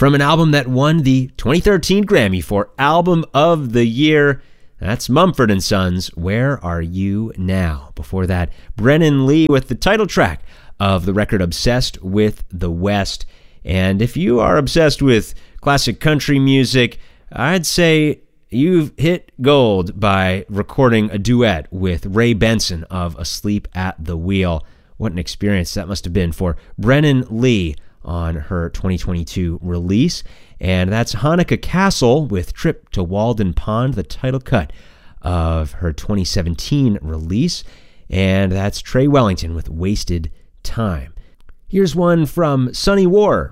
from an album that won the 2013 Grammy for Album of the Year. That's Mumford & Sons, Where Are You Now? Before that, Brennan Lee with the title track of the record Obsessed with the West. And if you are obsessed with classic country music, I'd say you've hit gold by recording a duet with Ray Benson of Asleep at the Wheel. What an experience that must have been for Brennan Lee on her 2022 release. And that's Hanukkah Castle with Trip to Walden Pond, the title cut of her 2017 release. And that's Trey Wellington with Wasted Time. Here's one from Sunny War